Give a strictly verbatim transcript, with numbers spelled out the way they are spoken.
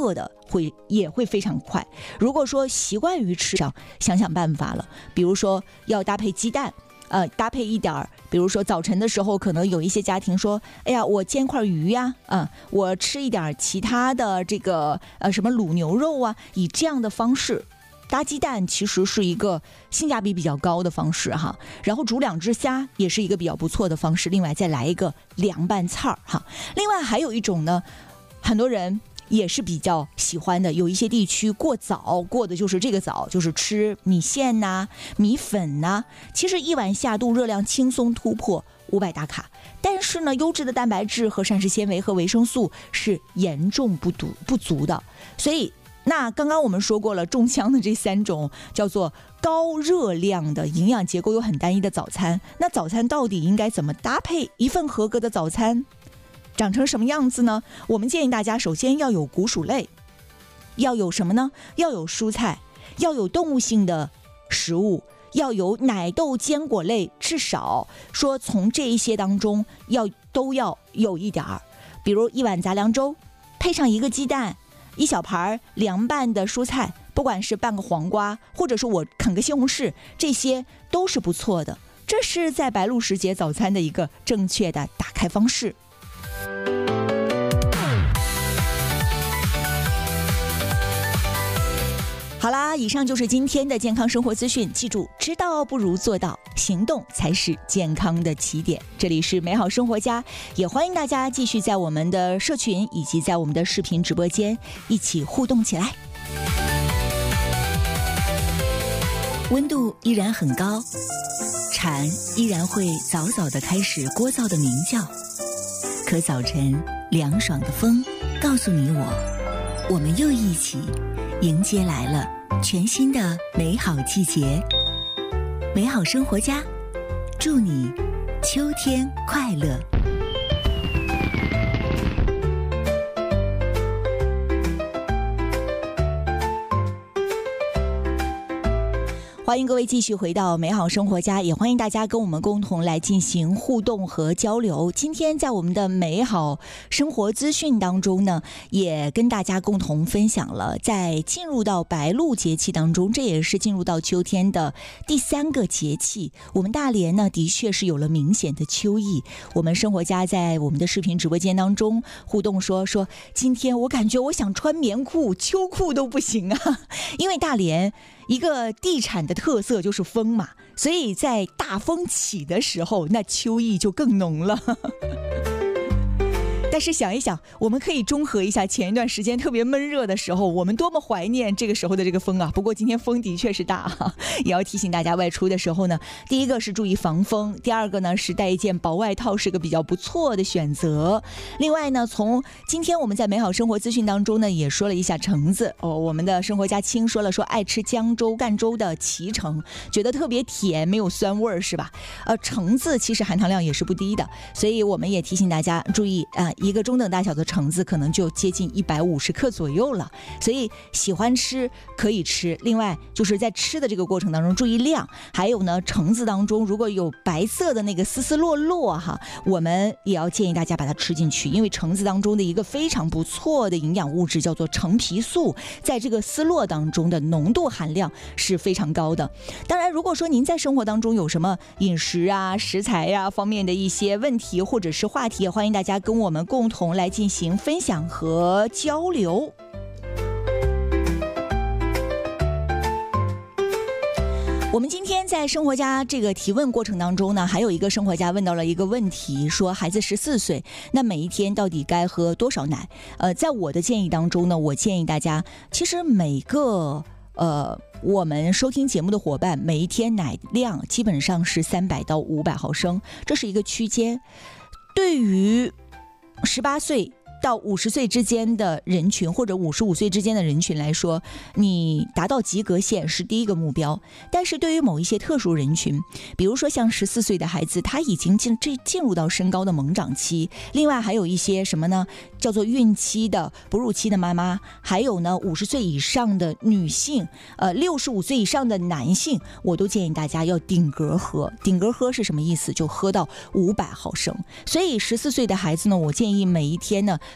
饿的会也会非常快。如果说习惯于吃上，想想办法了，比如说要搭配鸡蛋。呃，搭配一点儿，比如说早晨的时候，可能有一些家庭说，哎呀，我煎块鱼呀，啊、呃，我吃一点其他的这个呃什么卤牛肉啊，以这样的方式搭鸡蛋，其实是一个性价比比较高的方式哈。然后煮两只虾也是一个比较不错的方式，另外再来一个凉拌菜儿哈。另外还有一种呢，很多人也是比较喜欢的，有一些地区过早过的就是这个早，就是吃米线呐、啊、米粉呐、啊。其实一碗下肚热量轻松突破五百大卡，但是呢，优质的蛋白质和膳食纤维和维生素是严重不足不足的。所以，那刚刚我们说过了，中枪的这三种叫做高热量的、营养结构又很单一的早餐。那早餐到底应该怎么搭配一份合格的早餐？长成什么样子呢？我们建议大家首先要有谷薯类，要有什么呢？要有蔬菜，要有动物性的食物，要有奶豆坚果类，至少说从这一些当中要都要有一点儿。比如一碗杂粮粥，配上一个鸡蛋，一小盘凉拌的蔬菜，不管是拌个黄瓜，或者说我啃个西红柿，这些都是不错的。这是在白露时节早餐的一个正确的打开方式。好啦，以上就是今天的健康生活资讯。记住，知道不如做到，行动才是健康的起点。这里是美好生活家，也欢迎大家继续在我们的社群以及在我们的视频直播间一起互动起来。温度依然很高，蝉依然会早早地开始聒噪的鸣叫，可早晨凉爽的风告诉你我，我们又一起迎接来了全新的美好季节。美好生活家，祝你秋天快乐。欢迎各位继续回到美好生活家，也欢迎大家跟我们共同来进行互动和交流。今天在我们的美好生活资讯当中呢，也跟大家共同分享了在进入到白露节气当中，这也是进入到秋天的第三个节气，我们大连呢的确是有了明显的秋意。我们生活家在我们的视频直播间当中互动说说今天我感觉我想穿棉裤秋裤都不行啊，因为大连一个地产的特色就是风嘛，所以在大风起的时候，那秋意就更浓了。但是想一想，我们可以中和一下前一段时间特别闷热的时候，我们多么怀念这个时候的这个风啊！不过今天风的确是大啊，也要提醒大家外出的时候呢，第一个是注意防风，第二个呢是带一件薄外套是个比较不错的选择。另外呢，从今天我们在美好生活资讯当中呢也说了一下橙子哦，我们的生活家青说了说爱吃江州赣州的脐橙，觉得特别甜，没有酸味是吧？呃，橙子其实含糖量也是不低的，所以我们也提醒大家注意啊。呃一个中等大小的橙子可能就接近一百五十克左右了，所以喜欢吃可以吃。另外就是在吃的这个过程当中注意量，还有呢，橙子当中如果有白色的那个丝丝落落哈，我们也要建议大家把它吃进去，因为橙子当中的一个非常不错的营养物质叫做橙皮素，在这个丝络当中的浓度含量是非常高的。当然，如果说您在生活当中有什么饮食啊、食材呀、啊、方面的一些问题或者是话题，也欢迎大家跟我们共同来进行分享和交流。我们今天在生活家这个提问过程当中呢，还有一个生活家问到了一个问题，说孩子十四岁，那每一天到底该喝多少奶？呃，在我的建议当中呢，我建议大家，其实每个呃我们收听节目的伙伴，每一天奶量基本上是三百到五百毫升，这是一个区间。对于十八岁到五十岁之间的人群，或者五十五岁之间的人群来说，你达到及格线是第一个目标。但是对于某一些特殊人群，比如说像十四岁的孩子，他已经进进入到身高的猛长期。另外还有一些什么呢？叫做孕期的、哺乳期的妈妈，还有呢五十岁以上的女性，呃六十五岁以上的男性，我都建议大家要顶格喝。顶格喝是什么意思？就喝到五百毫升。所以十四岁的孩子呢，我建议每一天呢